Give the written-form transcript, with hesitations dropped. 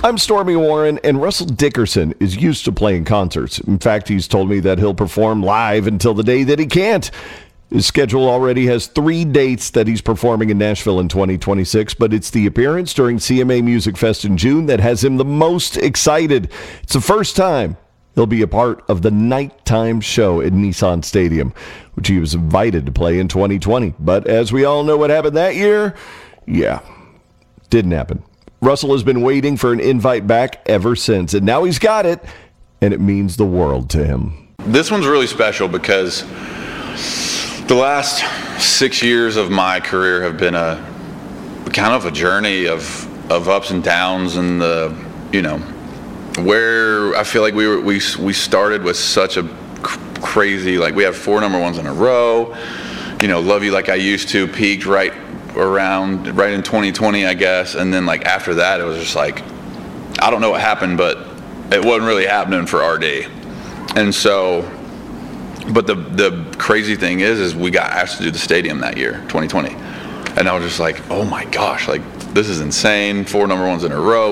I'm Stormy Warren, and Russell Dickerson is used to playing concerts. In fact, he's told me that he'll perform live until the day that he can't. His schedule already has 3 dates that he's performing in Nashville in 2026, but it's the appearance during CMA Music Fest in June that has him the most excited. It's the first time he'll be a part of the nighttime show at Nissan Stadium, which he was invited to play in 2020. But as we all know what happened that year, didn't happen. Russell has been waiting for an invite back ever since, and now he's got it, and it means the world to him. This one's really special because the last 6 years of my career have been a kind of a journey of ups and downs, and where I feel like we started with such a crazy, like we have 4 number ones in a row. Love You Like I Used To peaked right in 2020, I guess, and then like after that it was just like I don't know what happened, but it wasn't really happening for RD. And so, but the crazy thing is we got asked to do the stadium that year, 2020, and I was just like, oh my gosh, like this is insane, 4 number ones in a row.